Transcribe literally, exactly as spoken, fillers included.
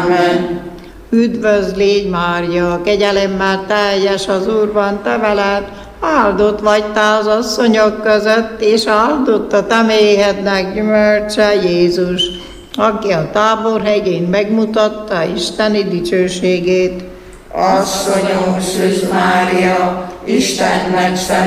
Amen. Üdvözl légy, Mária, kegyelemmel teljes az Úr van te veled, áldott vagy te az asszonyok között, és áldott a te méhednek gyümölcse, Jézus, aki a Tábor hegyén megmutatta isteni dicsőségét. Asszonyom, Szűz Mária, Istennek szent